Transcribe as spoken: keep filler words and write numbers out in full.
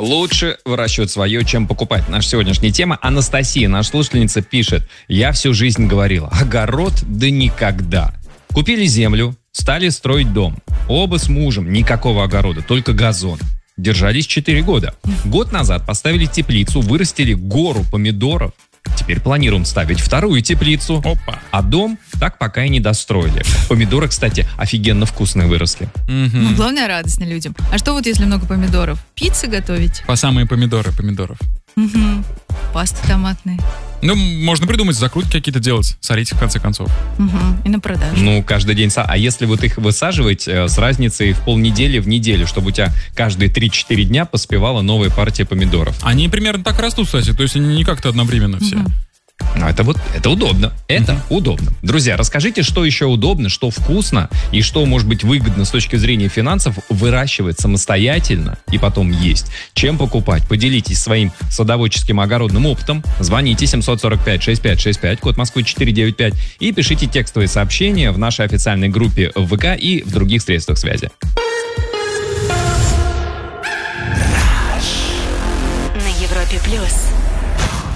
Лучше выращивать свое, чем покупать. Наша сегодняшняя тема. Анастасия, наша слушательница, пишет. Я всю жизнь говорила. Огород? Да никогда. Купили землю, стали строить дом. Оба с мужем. Никакого огорода, только газон. Держались четыре года. Год назад поставили теплицу, вырастили гору помидоров. Теперь планируем ставить вторую теплицу. Опа. А дом так пока и не достроили. Помидоры, кстати, офигенно вкусные выросли. Ну, главное, радостно людям. А что вот если много помидоров? Пиццы готовить? По самые помидоры помидоров. Угу. Пасты томатные. Ну, можно придумать, закрутки какие-то делать, солить в конце концов. Угу. И на продажу. Ну, каждый день. А если вот их высаживать э, с разницей в полнедели в неделю, чтобы у тебя каждые три-четыре дня поспевала новая партия помидоров. Они примерно так растут, кстати, то есть они не как-то одновременно все. Угу. Ну, это вот, это удобно. Это uh-huh. удобно. Друзья, расскажите, что еще удобно, что вкусно и что может быть выгодно с точки зрения финансов выращивать самостоятельно и потом есть. Чем покупать? Поделитесь своим садоводческим огородным опытом. Звоните семь сорок пять шестьдесят пять шестьдесят пять, код Москвы четыре девять пять, и пишите текстовые сообщения в нашей официальной группе в ВК и в других средствах связи.